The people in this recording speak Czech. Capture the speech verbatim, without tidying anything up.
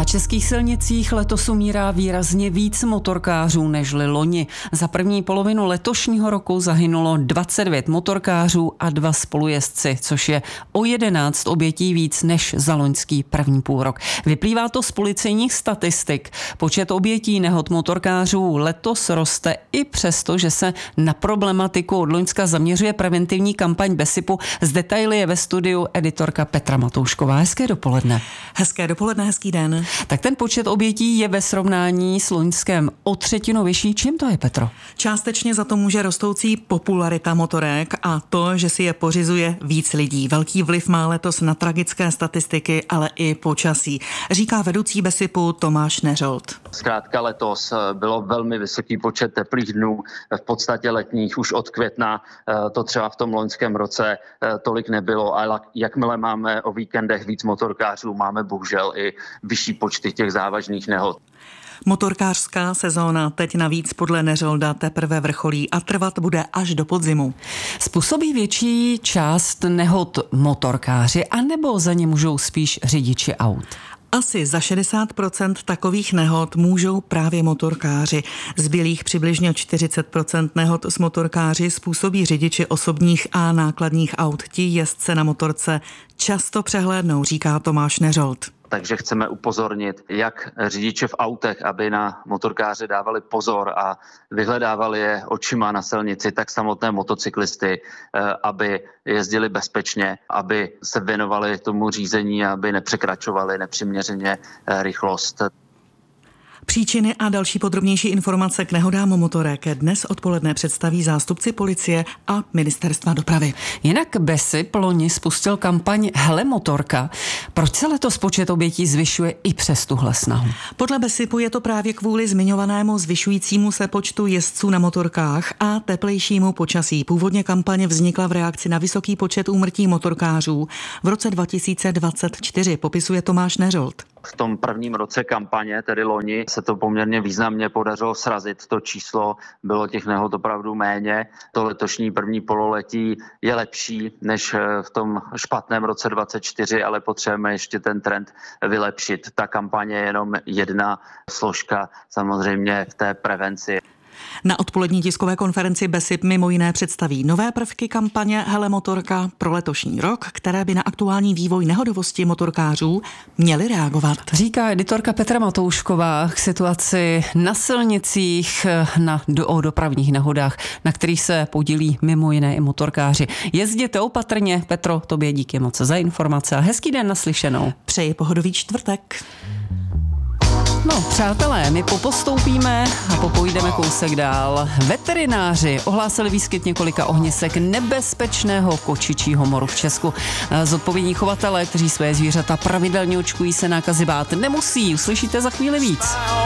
českých silnicích letos umírá výrazně víc motorkářů nežli loni. Za první polovinu letošního roku zahynulo dvacet devět motorkářů a dva spolujezdci, což je o jedenáct obětí víc než za loňský první půlrok. Vyplývá to z policejních statistik. Počet obětí nehod motorkářů letos roste i přesto, že se na problematiku od loňska zaměřuje preventivní kampaň BESIPu. Z detaily je ve studiu editorka Petra Matoušková. Hezké dopoledne. Hezké dopoledne, hezký den. Tak ten počet obětí je ve srovnání s loňskem o třetinu vyšší. Čím to je, Petro? Částečně za to může rostoucí popularita motorek a to, že si je pořizuje víc lidí. Velký vliv má letos na tragické statistiky, ale i počasí, říká vedoucí BESIPu Tomáš Neřolt. Zkrátka letos bylo velmi vysoký počet teplých dnů, v podstatě letních už od května, to třeba v tom loňském roce tolik nebylo, ale jakmile máme o víkendech víc motorkářů, máme bohužel i vyšší počty těch závažných nehod. Motorkářská sezóna teď navíc podle Neřolda teprve vrcholí a trvat bude až do podzimu. Způsobí větší část nehod motorkáři, anebo za ně můžou spíš řidiči aut? Asi za šedesát procent takových nehod můžou právě motorkáři. Zbylých přibližně čtyřicet procent nehod s motorkáři způsobí řidiči osobních a nákladních aut. Ti jezdce na motorce často přehlédnou, říká Tomáš Neřolt. Takže chceme upozornit jak řidiče v autech, aby na motorkáře dávali pozor a vyhledávali je očima na silnici, tak samotné motocyklisty, aby jezdili bezpečně, aby se věnovali tomu řízení, aby nepřekračovali nepřiměřeně rychlost. Příčiny a další podrobnější informace k nehodám motorek dnes odpoledne představí zástupci policie a ministerstva dopravy. Jinak BESIP loni spustil kampaň Hele motorka. Proč se letos počet obětí zvyšuje i přes tuhle snahu? Podle BESIPu je to právě kvůli zmiňovanému zvyšujícímu se počtu jezdců na motorkách a teplejšímu počasí. Původně kampaně vznikla v reakci na vysoký počet úmrtí motorkářů v roce dva tisíce dvacet čtyři, popisuje Tomáš Neřolt. V tom prvním roce kampaně, tedy loni, se to poměrně významně podařilo srazit to číslo, bylo těch nehod opravdu méně. To letošní první pololetí je lepší než v tom špatném roce dvacet čtyři, ale potřebujeme ještě ten trend vylepšit. Ta kampaně je jenom jedna složka samozřejmě v té prevenci. Na odpolední tiskové konferenci BESIP mimo jiné představí nové prvky kampaně Hele motorka pro letošní rok, které by na aktuální vývoj nehodovosti motorkářů měly reagovat. Říká editorka Petra Matoušková k situaci na silnicích, na do, o dopravních nehodách, na kterých se podílí mimo jiné i motorkáři. Jezděte opatrně. Petro, tobě díky moc za informace a hezký den naslyšenou. Přeji pohodový čtvrtek. No, přátelé, my popostoupíme a popojdeme kousek dál. Veterináři ohlásili výskyt několika ohnisek nebezpečného kočičího moru v Česku. Zodpovědní chovatelé, kteří své zvířata pravidelně očkují, se nákazy bát nemusí. Uslyšíte za chvíli víc.